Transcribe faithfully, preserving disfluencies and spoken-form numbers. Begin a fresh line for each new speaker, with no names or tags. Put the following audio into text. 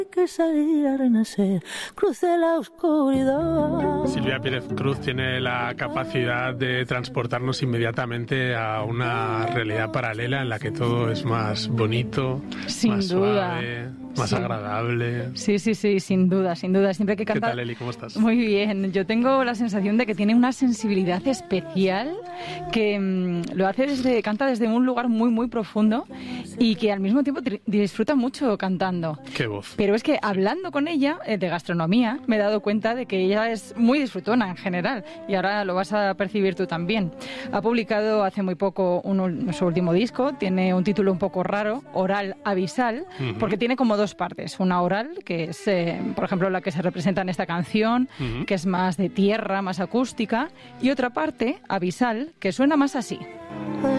que salir a renacer, cruce la oscuridad.
Silvia Pérez Cruz tiene la capacidad de transportarnos inmediatamente a una realidad paralela en la que todo es más bonito,
sin
más
duda.
suave, más
sí.
agradable.
Sí, sí, sí, sin duda, sin duda. Siempre que canta...
¿Qué tal, Eli? ¿Cómo estás?
Muy bien. Yo tengo la sensación de que tiene una sensibilidad especial, que mmm, lo hace desde, canta desde un lugar muy, muy profundo y que al mismo tiempo disfruta mucho cantando.
¡Qué voz!
Pero es que hablando con ella eh, de gastronomía me he dado cuenta de que ella es muy disfrutona en general y ahora lo vas a percibir tú también. Ha publicado hace muy poco un, su último disco, tiene un título un poco raro, Oral Abisal, uh-huh. porque tiene como dos partes. Una oral, que es, eh, por ejemplo, la que se representa en esta canción, uh-huh. que es más de tierra, más acústica, y otra parte, abisal, que suena más así.